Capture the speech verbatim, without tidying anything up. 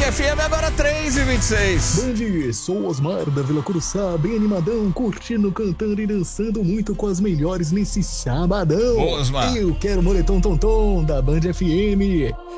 F M, agora três e vinte e seis. Band, sou o Osmar da Vila Curuçá, bem animadão, curtindo, cantando e dançando muito com as melhores nesse sabadão. Osmar. Eu quero moletom tom tom da Band F M.